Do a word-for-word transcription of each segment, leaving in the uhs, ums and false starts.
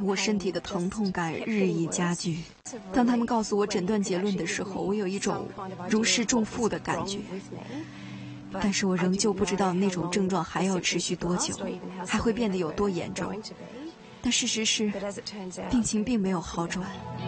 我身体的疼痛感日益加剧。当他们告诉我诊断结论的时候，我有一种如释重负的感觉。但是我仍旧不知道那种症状还要持续多久，还会变得有多严重。但事实是，病情并没有好转。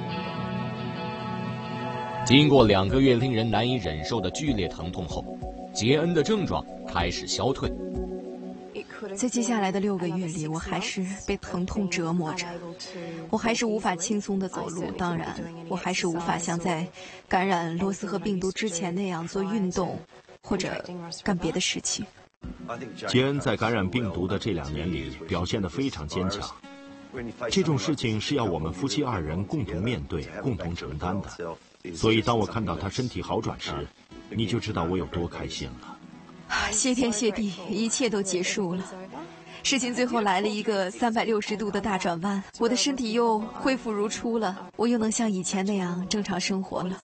经过两个月令人难以忍受的剧烈疼痛后，杰恩的症状开始消退。 在接下来的六个月里，我还是被疼痛折磨着，我还是无法轻松地走路，当然，我还是无法像在感染罗斯和病毒之前那样做运动或者干别的事情。 杰恩在感染病毒的这两年里表现得非常坚强，这种事情是要我们夫妻二人共同面对、共同承担的。所以当我看到他身体好转时，你就知道我有多开心了。 谢天谢地，一切都结束了。事情最后来了一个三百六十度的大转弯，我的身体又恢复如初了，我又能像以前那样正常生活了。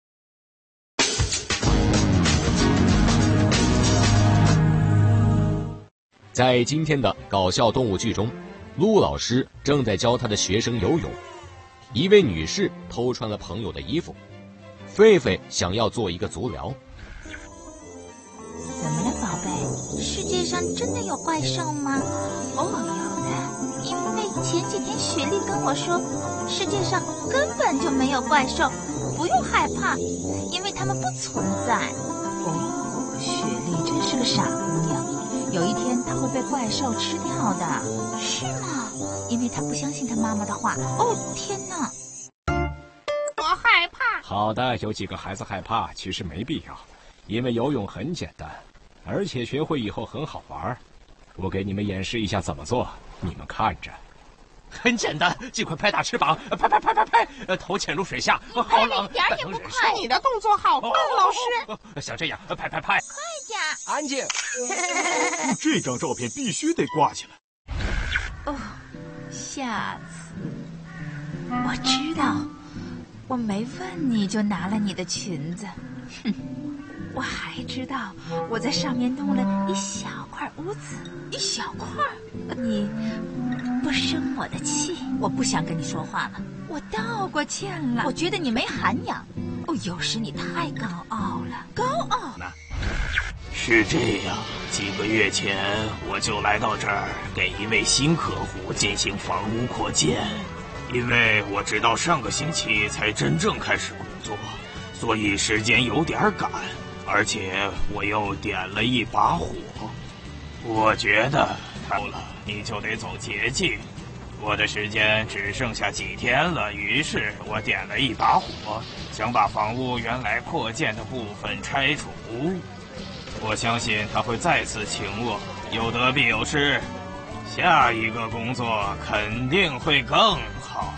在今天的搞笑动物剧中，陆老师正在教他的学生游泳。一位女士偷穿了朋友的衣服，狒狒想要做一个足疗。 怎么了，宝贝？世界上真的有怪兽吗？哦，有的。因为前几天雪莉跟我说，世界上根本就没有怪兽，不用害怕，因为它们不存在。哦，雪莉真是个傻姑娘，有一天她会被怪兽吃掉的。是吗？因为她不相信她妈妈的话。哦，天哪！ 我害怕。 好的，有几个孩子害怕，其实没必要，因为游泳很简单。而且学会以后很好玩，我给你们演示一下怎么做，你们看着。 很简单，尽快拍打翅膀，拍拍拍拍拍，头潜入水下，好冷， 一点也不快。 你的动作好棒，老师。像这样，拍拍拍。 快点！ 安静。 这张照片必须得挂起来。 哦，下次我知道，我没问你就拿了你的裙子，哼。我还知道，我在上面弄了一小块污渍，一小块。你不生我的气，我不想跟你说话了。我道过歉了，我觉得你没涵养。哦，有时你太高傲了，高傲。 是这样，几个月前我就来到这儿给一位新客户进行房屋扩建，因为我直到上个星期才真正开始工作，所以时间有点赶。而且我又点了一把火，我觉得到了你就得走捷径。我的时间只剩下几天了，于是我点了一把火，想把房屋原来扩建的部分拆除。我相信他会再次请我，有得必有失，下一个工作肯定会更好。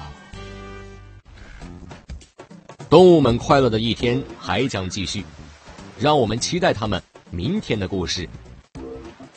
动物们快乐的一天还将继续，让我们期待他们明天的故事。